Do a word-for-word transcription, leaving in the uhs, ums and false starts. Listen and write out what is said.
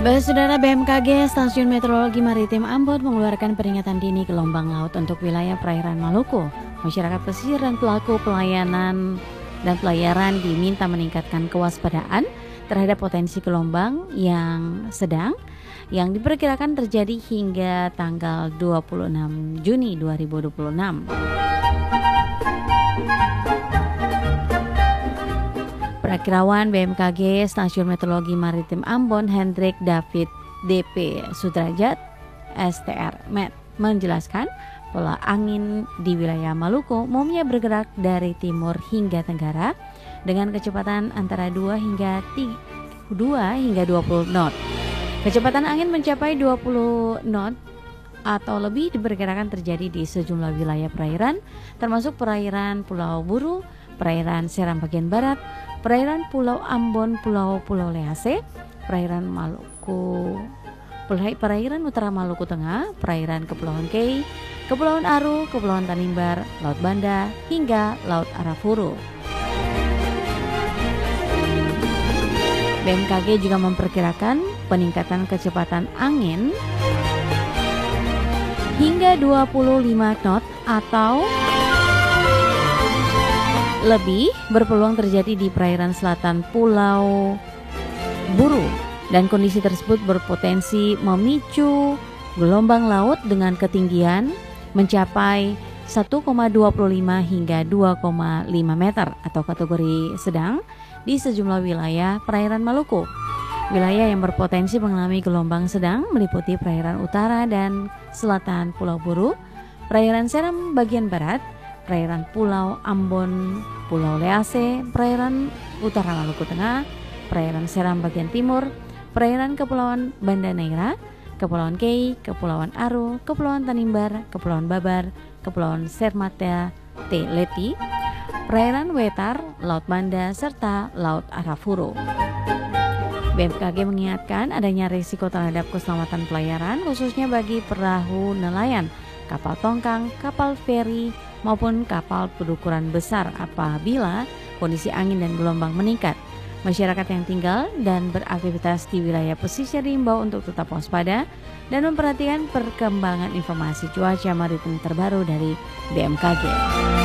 Baik, Saudara, B M K G Stasiun Meteorologi Maritim Ambon mengeluarkan peringatan dini gelombang laut untuk wilayah perairan Maluku. Masyarakat pesisir dan pelaku pelayanan dan pelayaran diminta meningkatkan kewaspadaan terhadap potensi gelombang yang sedang yang diperkirakan terjadi hingga tanggal dua puluh enam Juni dua ribu dua puluh enam. Perakirawan B M K G Stasiun Meteorologi Maritim Ambon Hendrik David D P Sudrajat S T R Met menjelaskan pola angin di wilayah Maluku umumnya bergerak dari timur hingga tenggara dengan kecepatan antara dua hingga dua puluh knot. Kecepatan angin mencapai dua puluh knot atau lebih diperkirakan terjadi di sejumlah wilayah perairan termasuk perairan Pulau Buru, perairan Seram bagian barat, perairan Pulau Ambon, Pulau-Pulau Lease, perairan Maluku, perairan Utara Maluku Tengah, perairan Kepulauan Kei, Kepulauan Aru, Kepulauan Tanimbar, Laut Banda, hingga Laut Arafuru. B M K G juga memperkirakan peningkatan kecepatan angin hingga dua puluh lima knot atau lebih berpeluang terjadi di perairan selatan Pulau Buru, dan kondisi tersebut berpotensi memicu gelombang laut dengan ketinggian mencapai satu koma dua lima hingga dua koma lima meter atau kategori sedang di sejumlah wilayah perairan Maluku. Wilayah yang berpotensi mengalami gelombang sedang meliputi perairan utara dan selatan Pulau Buru, perairan Seram bagian barat, perairan Pulau Ambon, Pulau Lease, perairan Utara Maluku Tengah, perairan Seram bagian timur, perairan Kepulauan Banda Neira, Kepulauan Kei, Kepulauan Aru, Kepulauan Tanimbar, Kepulauan Babar, Kepulauan Sermata T. Leti, perairan Wetar, Laut Banda, serta Laut Arafuru. B M K G mengingatkan adanya risiko terhadap keselamatan pelayaran khususnya bagi perahu nelayan, kapal tongkang, kapal feri, maupun kapal berukuran besar apabila kondisi angin dan gelombang meningkat. Masyarakat yang tinggal dan beraktivitas di wilayah pesisir diimbau untuk tetap waspada dan memperhatikan perkembangan informasi cuaca maritim terbaru dari B M K G.